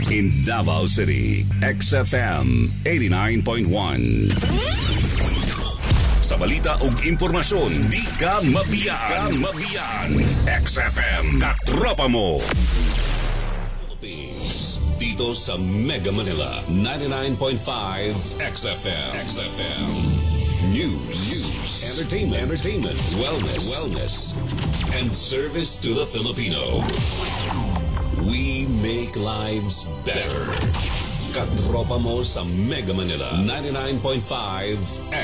In Davao City, XFM 89.1. Sa balita ug impormasyon, di ka mabiyaan. XFM, katropa mo. Philippines, dito sa Mega Manila, 99.5 XFM. News, entertainment, wellness, and service to the Filipino. We make lives better. Katropa mo sa Mega Manila, 99.5